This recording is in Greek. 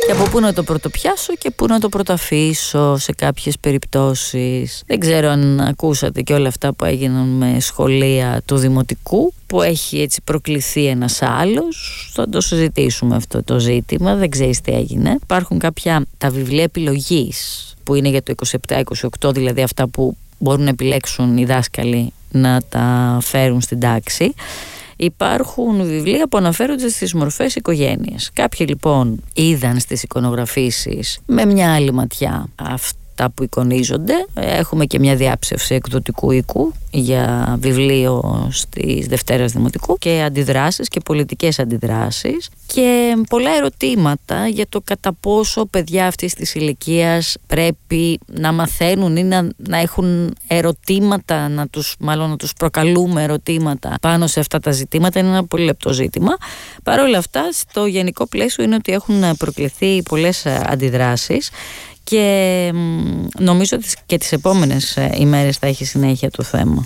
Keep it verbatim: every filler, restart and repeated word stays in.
Και από πού να το πρωτοπιάσω και πού να το πρωτοαφήσω σε κάποιες περιπτώσεις. Δεν ξέρω αν ακούσατε και όλα αυτά που έγιναν με σχολεία του Δημοτικού, που έχει έτσι προκληθεί ένας άλλος. Θα το συζητήσουμε αυτό το ζήτημα, δεν ξέρεις τι έγινε. Υπάρχουν κάποια τα βιβλία επιλογής που είναι για το είκοσι επτά είκοσι οκτώ, δηλαδή αυτά που μπορούν να επιλέξουν οι δάσκαλοι να τα φέρουν στην τάξη. Υπάρχουν βιβλία που αναφέρονται στις μορφές οικογένειας. Κάποιοι λοιπόν είδαν στις εικονογραφήσεις με μια άλλη ματιά αυτά που εικονίζονται. Έχουμε και μια διάψευση εκδοτικού οίκου για βιβλίο στις Δευτέρας Δημοτικού και αντιδράσεις και πολιτικές αντιδράσεις και πολλά ερωτήματα για το κατά πόσο παιδιά αυτής της ηλικίας πρέπει να μαθαίνουν ή να, να έχουν ερωτήματα, να τους, μάλλον να τους προκαλούμε ερωτήματα πάνω σε αυτά τα ζητήματα. Είναι ένα πολύ λεπτό ζήτημα. Παρ' όλα αυτά, στο γενικό πλαίσιο είναι ότι έχουν προκληθεί πολλές αντιδράσεις και νομίζω ότι και τις επόμενες ημέρες θα έχει συνέχεια το θέμα.